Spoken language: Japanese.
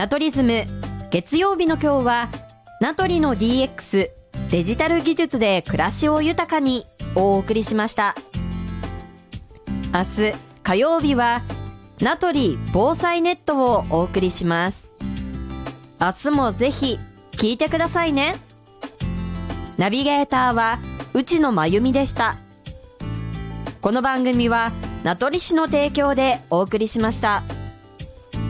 ナトリズム月曜日の今日はナトリの DX デジタル技術で暮らしを豊かにをお送りしました。明日火曜日はナトリ防災ネットをお送りします。明日もぜひ聞いてくださいね。ナビゲーターは内野真由美でした。この番組は名取市の提供でお送りしました。